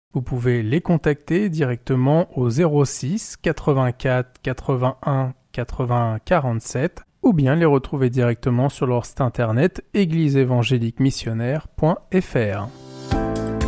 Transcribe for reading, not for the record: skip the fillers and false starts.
Vous pouvez les contacter directement au 06 84 81 80 47 ou bien les retrouver directement sur leur site internet égliseévangéliquemissionnaire.fr.